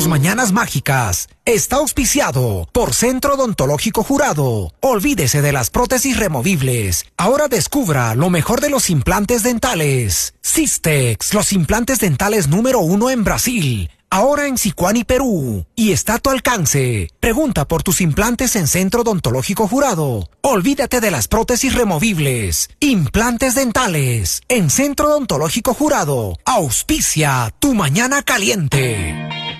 tus mañanas mágicas está auspiciado por Centro Odontológico Jurado. Olvídese de las prótesis removibles. Ahora descubra lo mejor de los implantes dentales. Systex, los implantes dentales número 1 en Brasil. Ahora en Sicuani, Perú. Y está a tu alcance. Pregunta por tus implantes en Centro Odontológico Jurado. Olvídate de las prótesis removibles. Implantes dentales en Centro Odontológico Jurado. Auspicia tu mañana caliente.